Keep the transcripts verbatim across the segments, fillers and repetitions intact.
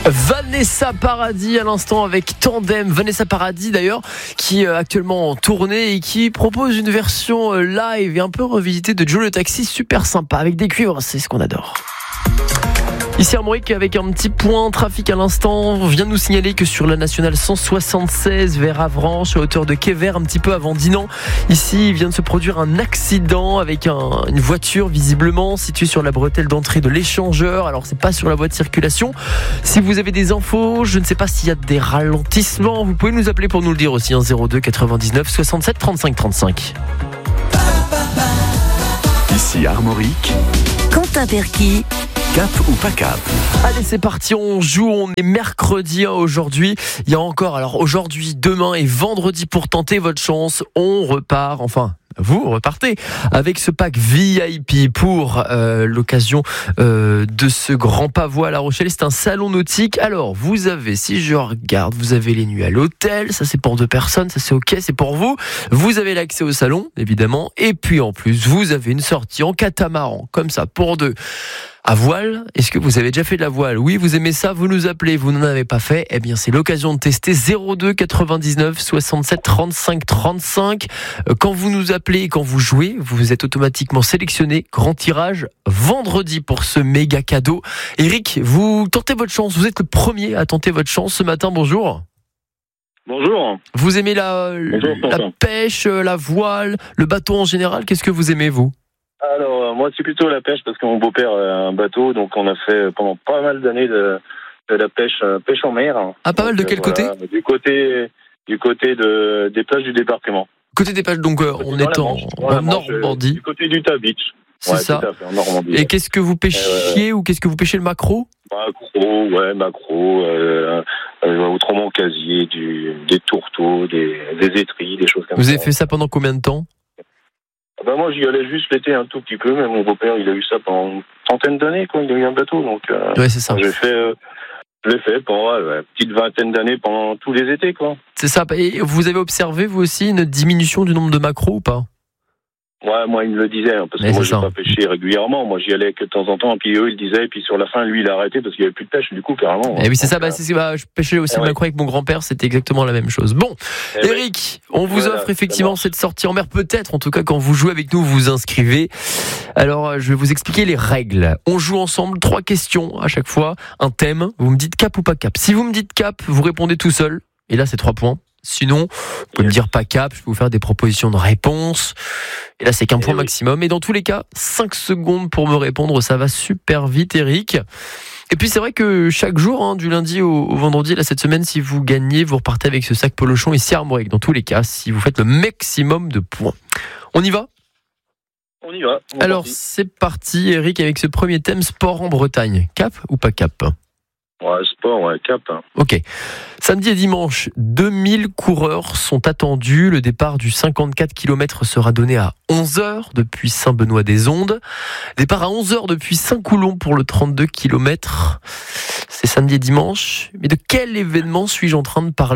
Vanessa Paradis à l'instant avec Tandem. Vanessa Paradis d'ailleurs qui est actuellement en tournée et qui propose une version live et un peu revisitée de Joe le Taxi, super sympa avec des cuivres, c'est ce qu'on adore. Ici Armorique avec un petit point trafic à l'instant. On vient de nous signaler que sur la nationale cent soixante-seize vers Avranches, à hauteur de Quai Vert, un petit peu avant Dinan, ici il vient de se produire un accident avec un, une voiture visiblement située sur la bretelle d'entrée de l'échangeur. Alors c'est pas sur la voie de circulation. Si vous avez des infos, je ne sais pas s'il y a des ralentissements, vous pouvez nous appeler pour nous le dire aussi, hein, zéro deux quatre-vingt-dix-neuf soixante-sept trente-cinq trente-cinq. Ici Armorique. Quentin Perky. Cap ou pas cap? Allez, c'est parti, on joue, on est mercredi hein, aujourd'hui. Il y a encore, alors aujourd'hui, demain et vendredi pour tenter votre chance. On repart, enfin, vous repartez avec ce pack V I P pour euh, l'occasion euh, de ce grand pavois à La Rochelle. C'est un salon nautique. Alors, vous avez, si je regarde, vous avez les nuits à l'hôtel. Ça, c'est pour deux personnes. Ça, c'est OK, c'est pour vous. Vous avez l'accès au salon, évidemment. Et puis, en plus, vous avez une sortie en catamaran, comme ça, pour deux. À voile, est-ce que vous avez déjà fait de la voile? Oui, vous aimez ça, vous nous appelez, vous n'en avez pas fait, eh bien c'est l'occasion de tester. Zéro deux quatre-vingt-dix-neuf soixante-sept trente-cinq trente-cinq. Quand vous nous appelez, quand vous jouez, vous êtes automatiquement sélectionné. Grand tirage vendredi pour ce méga cadeau. Eric, vous tentez votre chance, vous êtes le premier à tenter votre chance ce matin, bonjour. Bonjour. Vous aimez la, Bonjour, la pêche, la voile, le bateau en général, qu'est-ce que vous aimez vous? Alors, euh, moi, c'est plutôt la pêche parce que mon beau-père a un bateau, donc on a fait pendant pas mal d'années de, de la pêche, euh, pêche en mer. Ah, pas mal, de quel euh, voilà, côté? Du côté, du côté de, des plages du débarquement. Côté des plages, donc euh, on est en, en Normandie. Du côté du Tabitch. C'est ouais, ça. Tout à fait, en Normandie. Et qu'est-ce que vous pêchiez euh, ou qu'est-ce que vous pêchez, le maquereau? Maquereau, ouais, maquereau, euh, euh, autrement casier, du, des tourteaux, des, des étris, des choses comme vous ça. Vous avez fait ça pendant combien de temps? Ben moi, j'y allais juste l'été un tout petit peu, mais mon beau-père, il a eu ça pendant une trentaine d'années, quoi. Il a eu un bateau, donc. Euh, ouais, c'est ça. J'ai fait, euh, je l'ai fait pendant ouais, une petite vingtaine d'années, pendant tous les étés, quoi. C'est ça. Et vous avez observé, vous aussi, une diminution du nombre de maquereaux ou pas? Ouais, moi, il me le disait, hein, parce mais que moi, j'ai ça. pas pêché régulièrement. Moi, j'y allais que de temps en temps, et puis eux, ils disaient, et puis sur la fin, lui, il a arrêté parce qu'il y avait plus de pêche, du coup, carrément. Et oui, c'est donc, ça. Bah, c'est, bah, je pêchais aussi eh le ouais. maquereau avec mon grand-père, c'était exactement la même chose. Bon, eh Eric, on vous voilà, offre effectivement cette sortie en mer, peut-être, en tout cas, quand vous jouez avec nous, vous vous inscrivez. Alors, je vais vous expliquer les règles. On joue ensemble, trois questions à chaque fois, un thème. Vous me dites cap ou pas cap. Si vous me dites cap, vous répondez tout seul. Et là, c'est trois points. Sinon, vous pouvez me dire pas cap, je peux vous faire des propositions de réponse. Et là, c'est qu'un point maximum. Et dans tous les cas, cinq secondes pour me répondre, ça va super vite, Eric. Et puis, c'est vrai que chaque jour, hein, du lundi au, au vendredi, là, cette semaine, si vous gagnez, vous repartez avec ce sac Polochon ici à Armorique. Dans tous les cas, si vous faites le maximum de points. On y va ? On y va. On Alors, parti. c'est parti, Eric, avec ce premier thème, sport en Bretagne. Cap ou pas cap ? Ouais, sport, ouais, cap. Hein. Ok. Samedi et dimanche, deux mille coureurs sont attendus. Le départ du cinquante-quatre kilomètres sera donné à onze heures depuis Saint-Benoît-des-Ondes. Départ à onze heures depuis Saint-Coulon pour le trente-deux kilomètres. C'est samedi et dimanche. Mais de quel événement suis-je en train de parler ?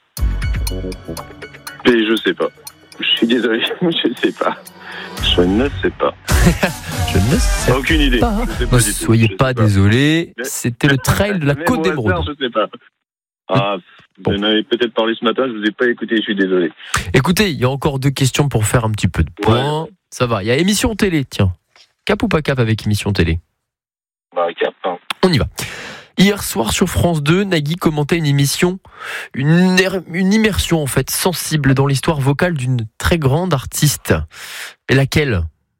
Et je sais pas. Je suis désolé, je sais pas. Je ne sais pas. Je ne sais pas. Aucune idée. pas. Je sais pas Ne du tout. soyez Je pas sais désolé. C'était le trail de la Même Côte au d'Émeraude. hasard, Je sais pas. Ah, Bon. vous en avez peut-être parlé ce matin, je vous ai pas écouté, je suis désolé. Écoutez, il y a encore deux questions pour faire un petit peu de points. Ouais. Ça va. Il y a émission télé, tiens. Cap ou pas cap avec émission télé ? Bah, cap. Hein. On y va. Hier soir sur France deux, Nagui commentait une émission, une, er- une immersion en fait, sensible dans l'histoire vocale d'une très grande artiste. Et laquelle ?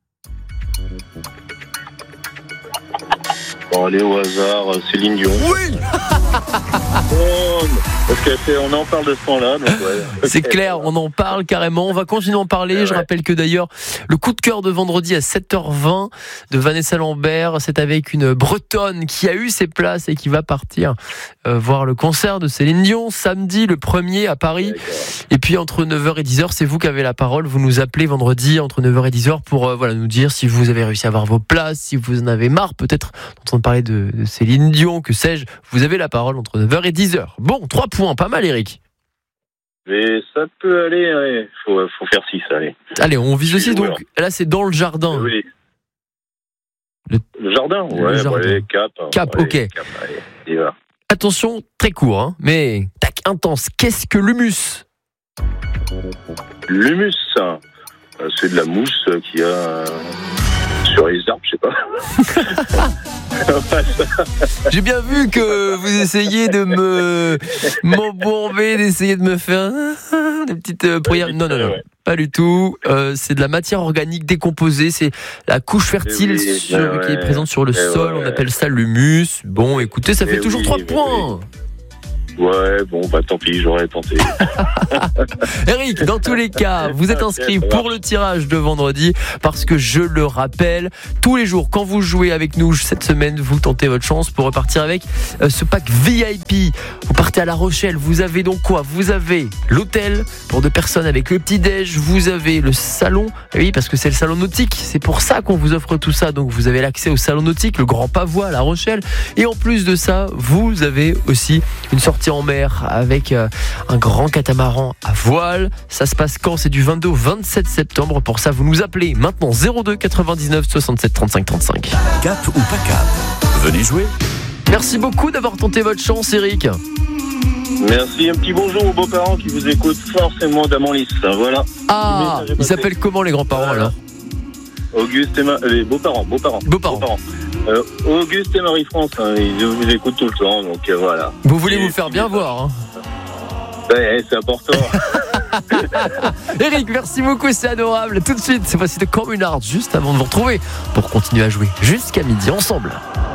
Bon, allez au hasard, Céline Dion. Oui. Oh, parce qu'on en parle de ce temps-là. Donc ouais. C'est clair, on en parle carrément. On va continuer à en parler. Ouais. Je rappelle que d'ailleurs, le coup de cœur de vendredi à sept heures vingt de Vanessa Lambert, c'est avec une Bretonne qui a eu ses places et qui va partir euh, voir le concert de Céline Dion samedi le premier à Paris. D'accord. Et puis entre neuf heures et dix heures, c'est vous qui avez la parole. Vous nous appelez vendredi entre neuf heures et dix heures pour euh, voilà, nous dire si vous avez réussi à avoir vos places, si vous en avez marre peut-être d'entendre parler de, de Céline Dion, que sais-je. Vous avez la parole entre neuf heures et dix heures. Bon, trois points, pas mal Eric. Mais ça peut aller, il faut, faut faire six, allez. Allez, on vise Je suis aussi, joueur. donc là c'est dans le jardin. Oui. Le- Le jardin, Le ouais, jardin. ouais, cap. Cap, ouais, ok. Cap, allez, y va. Attention, très court, hein, mais tac, intense. Qu'est-ce que l'humus ? L'humus, euh, c'est de la mousse qu'il y a euh, sur les arbres, je sais pas. J'ai bien vu que vous essayez de me m'embourber, d'essayer de me faire des petites euh, prières. Non, non, non, pas du tout. Euh, c'est de la matière organique décomposée. C'est la couche fertile oui, sur, ouais, qui est présente sur le ouais, sol. ouais. On appelle ça l'humus. Bon, écoutez, ça fait Eh toujours oui, trois oui, points. Ouais, bon, bah tant pis, j'aurais tenté. Eric, dans tous les cas, vous êtes inscrit pour le tirage de vendredi parce que je le rappelle, tous les jours, quand vous jouez avec nous cette semaine, vous tentez votre chance pour repartir avec euh, ce pack V I P. Vous partez à La Rochelle, vous avez donc quoi ? Vous avez l'hôtel pour deux personnes avec le petit-déj, vous avez le salon, oui, parce que c'est le salon nautique, c'est pour ça qu'on vous offre tout ça, donc vous avez l'accès au salon nautique, le Grand Pavois à La Rochelle, et en plus de ça, vous avez aussi une sortie en mer avec euh, un grand catamaran à voile. Ça se passe quand ? C'est du vingt-deux au vingt-sept septembre. Pour ça, vous nous appelez maintenant zéro deux quatre-vingt-dix-neuf soixante-sept trente-cinq trente-cinq. Cap ou pas cap ? Venez jouer. Merci beaucoup d'avoir tenté votre chance, Eric. Merci, un petit bonjour aux beaux-parents qui vous écoutent forcément d'Amanlis. Voilà. Ah, ils s'appellent comment les grands-parents Voilà. alors ? Auguste et Ma... les beaux-parents, beaux-parents. Beaux-parents. beaux-parents. Euh, Auguste et Marie-France, hein, ils vous écoutent tout le temps, donc euh, voilà. Vous voulez Et vous faire bien voir, hein ? Ouais, c'est important. Eric, merci beaucoup, c'est adorable. Tout de suite, c'est voici de Communard juste avant de vous retrouver pour continuer à jouer jusqu'à midi ensemble.